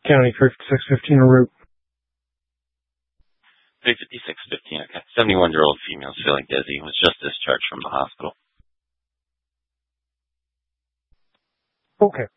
County 5615 route. 35615, okay. 71-year-old female feeling dizzy, was just discharged from the hospital. Okay.